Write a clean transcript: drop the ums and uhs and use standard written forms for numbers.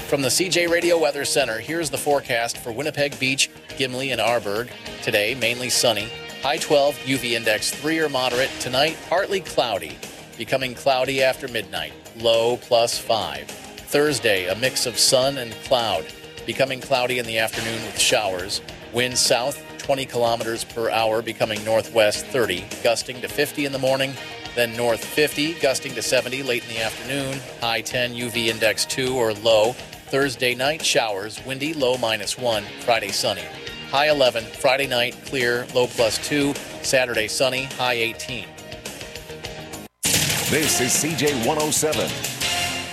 From the CJ Radio Weather Center, here's the forecast for Winnipeg Beach, Gimli, and Arborg. Today, mainly sunny. High 12, UV index 3 or moderate. Tonight, partly cloudy. Becoming cloudy after midnight. Low +5. Thursday, a mix of sun and cloud. Becoming cloudy in the afternoon with showers. Wind south, 20 kilometers per hour, becoming northwest 30. Gusting to 50 in the morning. Then north 50, gusting to 70 late in the afternoon. High 10, UV index 2 or low. Thursday night, showers, windy, low -1. Friday, sunny. High 11. Friday night, clear, low +2. Saturday, sunny, high 18. This is CJ 107.